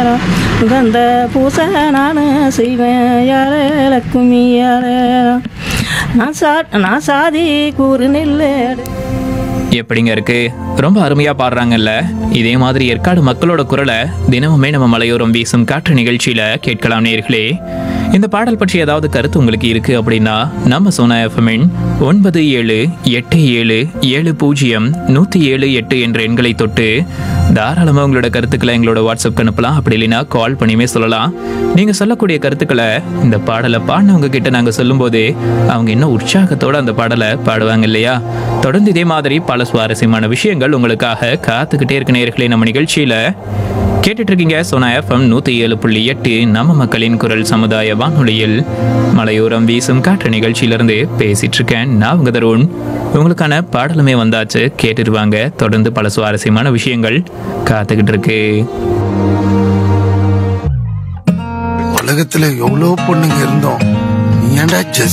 கந்த பூசை நான் செய்வேன் யாரே லக்குமி யாரே நான் சாதி கூறு நெல்லு. எப்படிங்க இருக்கு? ரொம்ப அருமையா பாடுறாங்கல்ல. இதே மாதிரி ஏற்காடு மக்களோட குரலை தினமுமே நம்ம மலையோரம் வீசும் காற்று நிகழ்ச்சியில கேட்கலாம் நேயர்களே. இந்த பாடல் பற்றி ஏதாவது கருத்து உங்களுக்கு இருக்கு அப்படின்னா நம்ம சோனா எஃப்எம்மின் 9777070178 என்ற எண்களை தொட்டு தாராளமாக உங்களோட கருத்துக்களை எங்களோட வாட்ஸ்அப்க்கு அனுப்பலாம். அப்படி இல்லைன்னா கால் பண்ணியுமே சொல்லலாம். நீங்க சொல்லக்கூடிய கருத்துக்களை இந்த பாடலை பாடினவங்க கிட்ட நாங்க சொல்லும்போது அவங்க இன்னும் உற்சாகத்தோட அந்த பாடலை பாடுவாங்க இல்லையா? தொடர்ந்து இதே மாதிரி பல சுவாரஸ்யமான விஷயங்கள் உங்களுக்காக காத்துக்கிட்டே இருக்க நேயர்களே. நம்ம நிகழ்ச்சியில கேட்டுட்டு இருக்கீங்க சோனா எஃப்எம் 107.8 நம்ம மக்களின் குரல் சமுதாய வானொலியில் மலையோரம் வீசும் காற்று நிகழ்ச்சியிலிருந்து பேசிட்டு இருக்கேன் நான் உங்க தருண். உங்களுக்கான பாடலுமே வந்தாச்சு, கேட்டுருவாங்க. தொடர்ந்து பல சுவாரஸ்யமான விஷயங்கள் காத்துக்கிட்டு இருக்கு. உலகத்துல எவ்வளவு பொண்ணுங்க இருந்தோம், நீ ஏன்டா